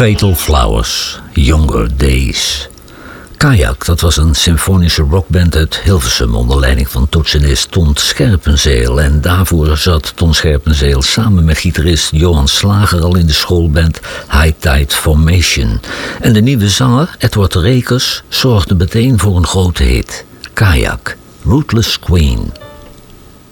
Fatal Flowers, Younger Days. Kajak, dat was een symfonische rockband uit Hilversum onder leiding van toetsenist Ton Scherpenzeel. En daarvoor zat Ton Scherpenzeel samen met gitarist Johan Slager al in de schoolband High Tide Formation. En de nieuwe zanger, Edward Rekers, zorgde meteen voor een grote hit. Kajak, Rootless Queen.